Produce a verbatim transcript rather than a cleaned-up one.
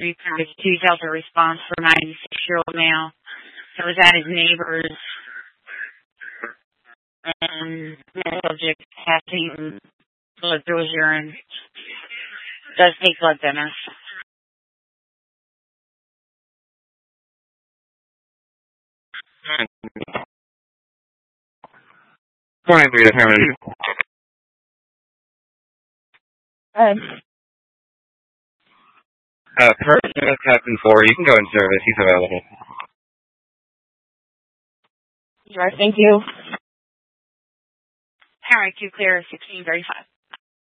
reported two Delta response for a ninety-six-year-old male that was at his neighbor's, and the subject passing blood through his urine. Does take blood thinners. Morning, three affirmative. Uh, Uh, first, uh, Captain four, you can go in service. He's available. Sure, thank you. Harry, two clear, sixteen thirty-five.